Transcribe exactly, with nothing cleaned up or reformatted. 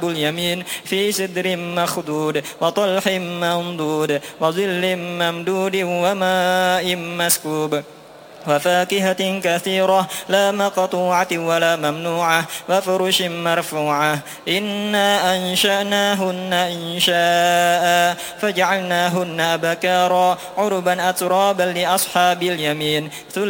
اليمين في سدر مخدود وطلح منضود وظل ممدود وماء مسكوب وفاكهة كثيرة لا مقطوعة ولا ممنوعة وفرش مرفوعة إنا أنشأناهن إنشاء فجعلناهن أبكارا عربا أترابا لأصحاب اليمين